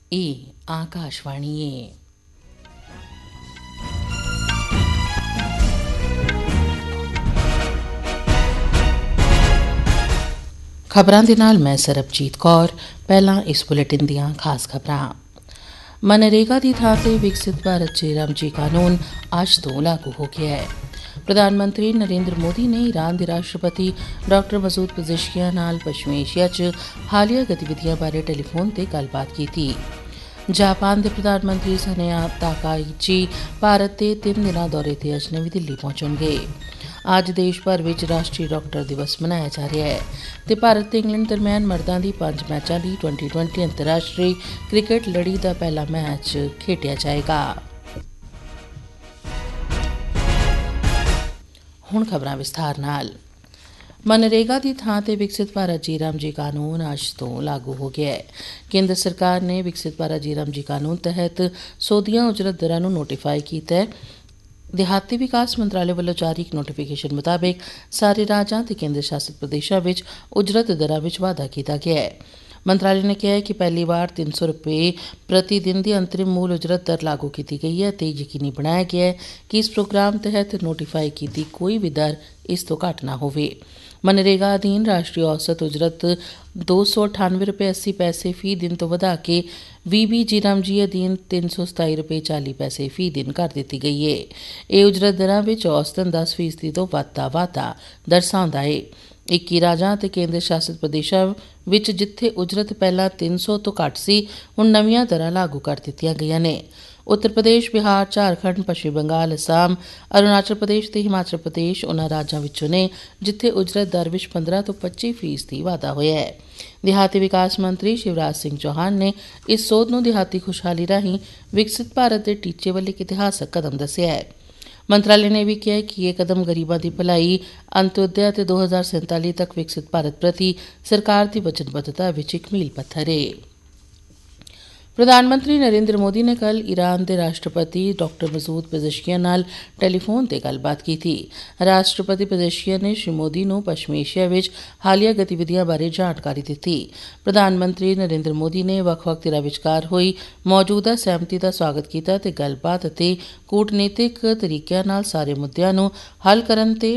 ਇਹ आकाशवाणी है। खबरां दे नाल मैं सरबजीत कौर। पहलां इस बुलेटिन दियां खास खबरां। मनरेगा दी थां ते विकसित भारत च रामजी कानून अज्ज तो लागू हो गया है। प्रधानमंत्री नरेंद्र मोदी ने ईरान दे राष्ट्रपति डॉक्टर मसूद पजेश्कियान नाल पश्चिमी एशिया च हालिया गतिविधियां बारे टेलीफोन ते गल्लबात कीती। जापान दे प्रधानमंत्री सनेया ताकाइची भारत दे 3 दिनां दौरे ते अज्ज नमीं दिल्ली पहुंचणगे। अज्ज देश भर विच राष्ट्रीय डॉक्टर दिवस मनाया जा रहा है ते भारत ते इंग्लैंड दरम्यान मर्दां दी 5 मैचां दी T20 अंतर्राष्ट्रीय क्रिकेट लड़ी दा पहला मैच खेडेआ जाएगा। हुण खबरां विस्तार नाल। मनरेगा दी थां ते विकसित भारत जी रामजी कानून अज्ज तो लागू हो गया है। केंद्र सरकार ने विकसित भारत जी रामजी कानून तहत सोधियां उजरत दरां नूं नोटिफाई कीता है। देहाती विकास मंत्रालय वालों जारी एक नोटिफिकेशन मुताबिक सारे राज्यां ते केंद्र शासित प्रदेशां विच उजरत दरां विच वाधा कीता गया है। मंत्रालय ने कहा है कि पहली बार 300 रुपये प्रति दिन की अंतरिम मूल उजरत दर लागू की गई है तो यकीनी बनाया गया है कि इस प्रोग्राम तहत नोटिफाई की कोई भी दर इस तो घट ना होवे। मनरेगा अधीन राष्ट्रीय औसत उजरत 298 रुपये 80 पैसे फी दिन तो वधा के VBG रामजी अधीन 327 रुपये 40 पैसे फी दिन कर दी गई है। यह उजरत दरां विच औसतन 10% तो वध दा वाधा दर्शाउंदा है। 21 राज्यां ते केंद्र शासित प्रदेशां विच जिथे उजरत पहला 300 तो घट सी हुण नवीआं दरां लागू कर दित्तियां गईआं ने। उत्तर प्रदेश, बिहार, झारखंड, पश्चिम बंगाल, असम, अरुणाचल प्रदेश ते हिमाचल प्रदेश उन्हां राज्यां विचों ने जिथे उजरत दर विच 15 तो 25% वाधा होया है। देहाती विकास मंत्री शिवराज सिंह चौहान ने इस सोध नूं देहाती खुशहाली राहीं विकसित भारत दे टीचे वल इक इतिहासक कदम दस्सिआ है। मंत्रालय ने भी कहा है कि यह कदम गरीबां दी भलाई, अंत्योदय ते 2047 तक विकसित भारत प्रति सरकार की वचनबद्धता विच एक मील पत्थर है। प्रधानमंत्री नरेंद्र मोदी ने कल ईरान के राष्ट्रपति डॉक्टर मसूद पजेश्कियान नाल टेलीफोन ते गल्लबात की थी। राष्ट्रपति पजेश्कियान ने श्री मोदी नूं पश्चिमी एशिया विच हालिया गतिविधियां बारे जानकारी दी। प्रधानमंत्री नरेंद्र मोदी ने वक्-वक् धिरां विचकार होई मौजूदा सहमति का स्वागत किया ते गल्लबात अते कूटनीतिक तरीकिਆਂ नाल सारे मुद्दिਆਂ नूं हल करन ते